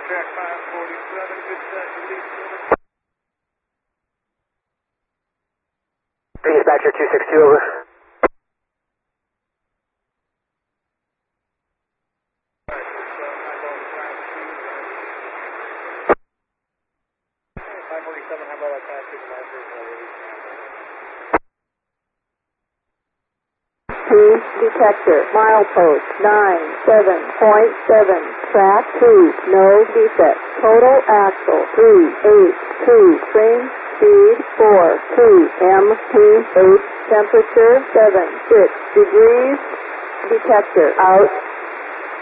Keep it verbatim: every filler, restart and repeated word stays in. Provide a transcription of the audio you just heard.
Track five forty-seven, good set, release unit. Dispatcher two six two, over. five forty-seven, how about our class supervisor? Two, detector, milepost nine seven point seven, track two, no defect, total axle three eight two, train speed four two, M P H, temperature seven six degrees, detector out.